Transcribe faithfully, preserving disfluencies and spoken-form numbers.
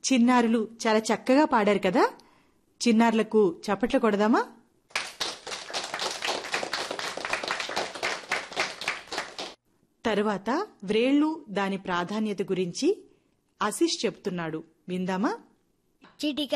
చిన్నారులు చాలా చక్కగా పాడారు కదా. చిన్నారులకు చప్పట్లు కొడదామా? తరువాత వ్రేళ్లు దాని ప్రాధాన్యత గురించి ఆశీష్ చెప్తున్నాడు, విందామా? చిటిక